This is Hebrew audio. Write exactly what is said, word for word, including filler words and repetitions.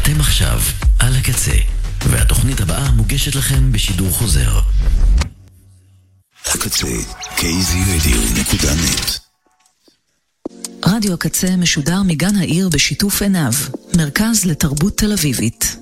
אתם עכשיו על הקצה, והתוכנית הבאה מוגשת לכם בשידור חוזר. הקצה, קי זי רדיו נקודה נט. רדיו הקצה משודר מגן העיר בשיתוף עיניו, מרכז לתרבות תל אביבית.